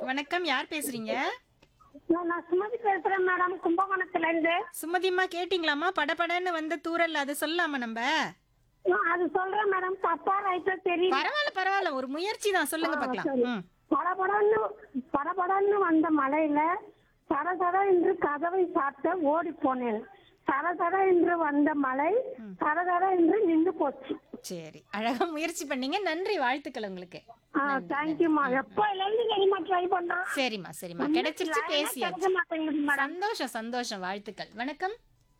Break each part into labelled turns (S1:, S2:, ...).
S1: வணக்கம். யார் பேசுறீங்க?
S2: நான் சுமதி பேசுறேன் மேடம், கும்பகோணத்துல இருந்து.
S1: சுமதிம்மா கேட்டிங்களாம்மா? படபடன்னு வந்த தூறல் அது சொல்லலாமா நம்ப?
S2: அது சொல்றேன் மேடம், தப்பா ரைட்டா தெரியல.
S1: பரவால்ல, பரவால்ல. ஒரு முயற்சி தான். சொல்லுங்க பார்க்கலாம்.
S2: சரி.
S1: ம்.
S2: படபடன்னு படபடன்னு வந்த மழையில சடசட என்று கதவை சாத்த ஓடி போனேன். சடசட என்று வந்த மழை சடசட என்று நின்று போச்சு.
S1: சரி. அழகா முயற்சி பண்ணீங்க. நன்றி. வாழ்த்துக்கள் உங்களுக்கு.
S2: தேங்க்யூமா. எப்ப இருந்து தெரியுமா ட்ரை பண்ணா?
S1: சரிம்மா, சரிம்மா. கிடைச்சிருச்சு, பேசியாச்சு.
S2: கிடைக்க மாட்டேங்குது மேடம்.
S1: சந்தோஷம், சந்தோஷம். வாழ்த்துக்கள். வணக்கம்.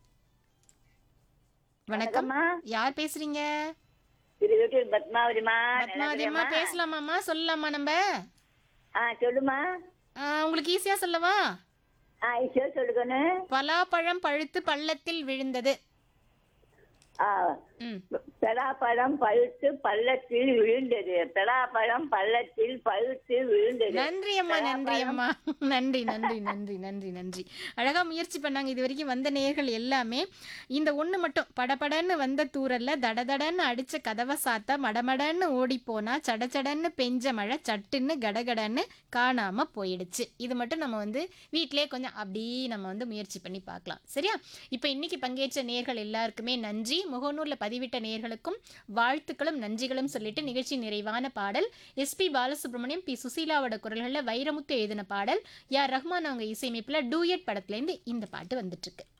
S1: வணக்கம். யார் பேசுறீங்க?
S3: திருவட்டூர் பத்மாவதிமா.
S1: பத்மாவதிம்மா பேசலாமாம்மா? சொல்லலாமா நம்ப?
S3: சொல்லுமா.
S1: உங்களுக்கு ஈஸியா சொல்லவா?
S3: ஐயோ சொல்லுகண்ணு.
S1: பலாப்பழம் பழுத்து பள்ளத்தில் விழுந்தது. ம்.
S3: பலாப்பழம் பழுத்து பள்ளத்தில் விழுந்தது. பலாப்பழம் பள்ளத்தில் பழுத்து விழுந்தது.
S1: நன்றி அம்மா, நன்றி அம்மா. நன்றி, நன்றி, நன்றி, நன்றி, நன்றி. அழகா முயற்சி பண்ணாங்க. இது வரைக்கும் வந்த நேயர்கள் எல்லாமே இந்த ஒண்ணு மட்டும் படபடன்னு வந்த தூரல்ல தடதடன்னு அடிச்ச கதவை சாத்தா மடமடன்னு ஓடி போனா சடச்சடன்னு பெஞ்ச மழை சட்டுன்னு கடகடன்னு காணாம போயிடுச்சு. இது மட்டும் நம்ம வீட்டிலே கொஞ்சம் அப்படி நம்ம முயற்சி பண்ணி பார்க்கலாம். சரியா? இப்போ இன்னைக்கு பங்கேற்ற நேயர்கள் எல்லாருக்குமே நன்றி. முகநூர்ல பதிவிட்ட நேயர்களுக்கும் வாழ்த்துக்களும் நன்றிகளும் சொல்லிட்டு நிகழ்ச்சி நிறைவான பாடல் எஸ்பி பாலசுப்ரமணியம், பி சுசீலாவோட குரல்களில் வைரமுத்து எழுதின பாடல், யார் ரஹ்மான் அவங்க இசையமைப்புல டூயட் படத்துல இருந்து இந்த பாட்டு வந்துட்டு இருக்கு.